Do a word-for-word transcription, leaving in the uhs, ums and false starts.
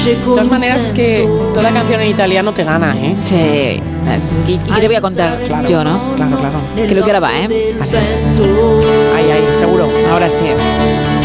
De todas maneras, es que toda canción en italiano te gana, ¿eh? Sí. ¿Y, y qué te voy a contar? Claro, yo, ¿no? Claro, claro. Creo que ahora va, ¿eh? Vale. Ahí, ahí, seguro. Ahora sí.